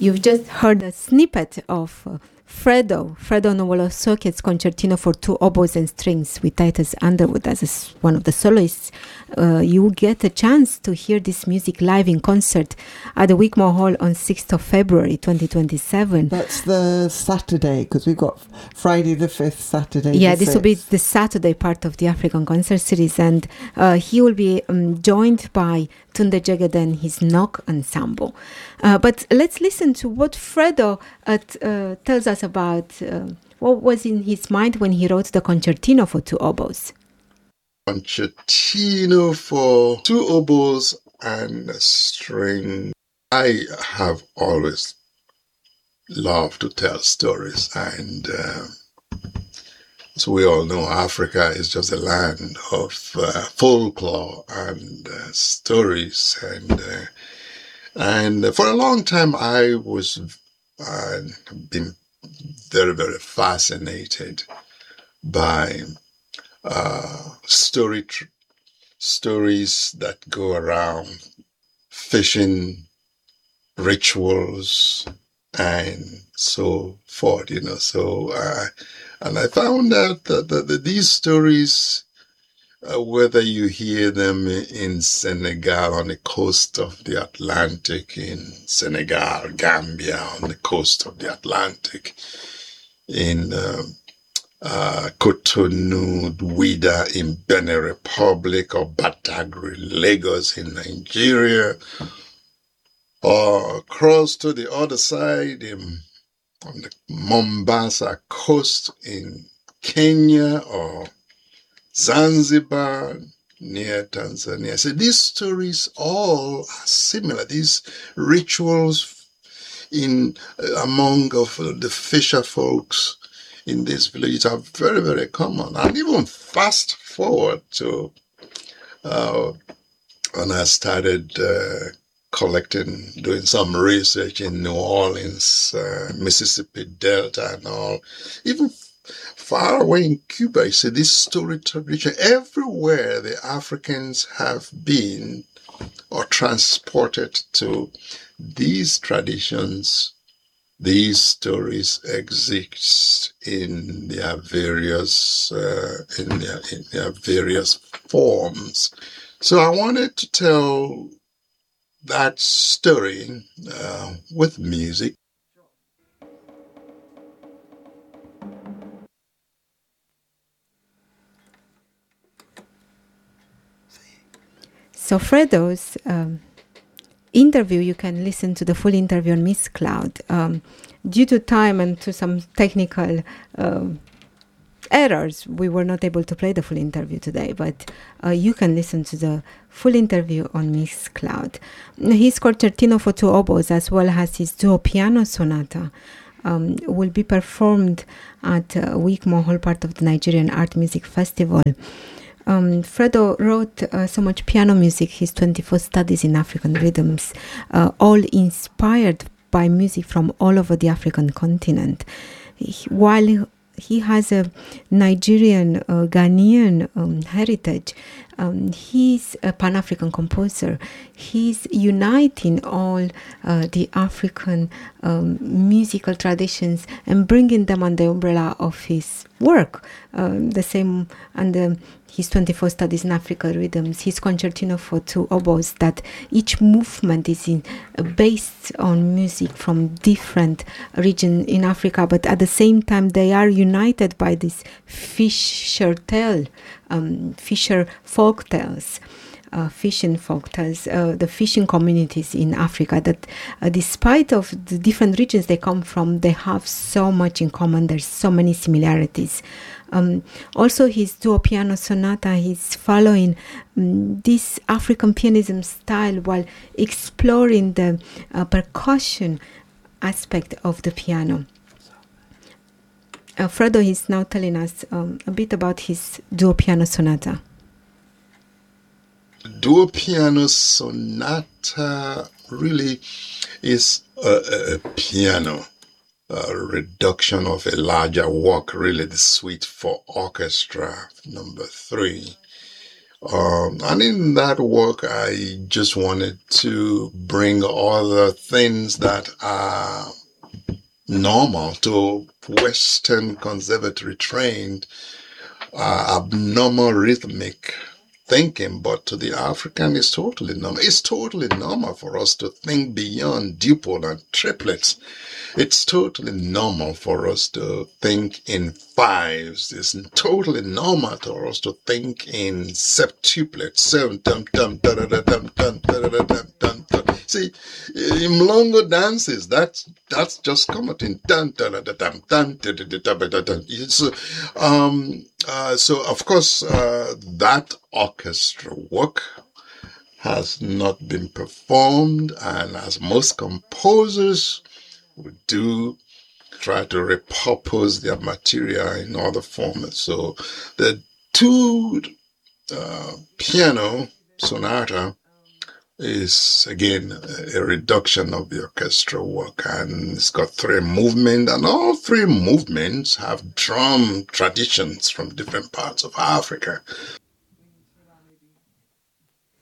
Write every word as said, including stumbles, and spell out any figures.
You've just heard a snippet of uh, Fredo, Fredo Novolossoket's Concertino for Two Oboes and Strings with Titus Underwood as a, one of the soloists. Uh, you get a chance to hear this music live in concert at the Wigmore Hall on sixth of February twenty twenty-seven. That's the Saturday, because we've got Friday the fifth, Saturday Yeah, the this will be sixth. the Saturday part of the African Concert Series, and uh, he will be um, joined by Tunde Jegede and his Nok Ensemble. Uh, but let's listen to what Fredo uh, t- uh, tells us about uh, what was in his mind when he wrote the Concertino for Two Oboes. Concertino for two oboes and a string. I have always loved to tell stories, and uh, as we all know, Africa is just a land of uh, folklore and uh, stories, and uh, and for a long time I was uh, been very very fascinated by uh, story tr- stories that go around fishing rituals and so forth, you know. So, uh, and I found out that, that, that these stories, uh, whether you hear them in Senegal on the coast of the Atlantic, in Senegal, Gambia on the coast of the Atlantic, in um, uh, Cotonou, Ouida in Benin Republic, or Badagry, Lagos in Nigeria, or across to the other side in, on the Mombasa coast in Kenya, or Zanzibar near Tanzania. So these stories all are similar. These rituals in among of the fisher folks in these villages are very, very common. And even fast forward to uh, when I started uh, collecting, doing some research in New Orleans, uh, Mississippi Delta and all, even far away in Cuba, you see this story tradition. Everywhere the Africans have been or transported to, these traditions, these stories exist in their various uh, in their in their various forms. So I wanted to tell that story uh, with music. So Fredo's um, interview, you can listen to the full interview on Miss Cloud. Um, due to time and to some technical um, errors, we were not able to play the full interview today, but uh, you can listen to the full interview on Miss Cloud. His Concertino for Two Oboes, as well as his Duo Piano Sonata, um, will be performed at uh, Wigmore Hall, part of the Nigerian Art Music Festival. Um, Fredo wrote uh, so much piano music, his twenty-four studies in African rhythms, uh, all inspired by music from all over the African continent. He, while he has a Nigerian, uh, Ghanaian um, heritage, um, he's a Pan-African composer. He's uniting all uh, the African um, musical traditions and bringing them under the umbrella of his work. Um, the same under his twenty-four studies in African rhythms, his Concertino for Two Oboes, that each movement is in, uh, based on music from different regions in Africa, but at the same time they are united by this fisher tale, um, fisher folk tales. Uh, fishing folk tales, uh, the fishing communities in Africa, that uh, despite of the different regions they come from, they have so much in common. There's so many similarities. Um, also, his Duo Piano Sonata, he's following um, this African pianism style while exploring the uh, percussion aspect of the piano. Uh, Fredo is now telling us um, a bit about his Duo Piano Sonata. Duo Piano Sonata really is a, a piano, a reduction of a larger work, really the Suite for Orchestra, number three, Um, and in that work, I just wanted to bring other things that are normal to Western conservatory trained, uh, abnormal rhythmic thinking, but to the African it's totally normal. It's totally normal for us to think beyond dipole and triplets. It's totally normal for us to think in fives. It's totally normal for us to think in septuplets. Seven, dum, dum, da, da, da, dum, dum, da, da, da, dum, dum, dum. See, in Mlongo dances, that's that's just coming in dun, dun, dun, dun, dun, dun, dun, dun, dun, dun, dun. It's, um, uh, so of course, uh, that orchestra work has not been performed, and as most composers would do, try to repurpose their material in other formats. So the two uh, piano sonata is again a reduction of the orchestral work, and it's got three movements, and all three movements have drum traditions from different parts of Africa.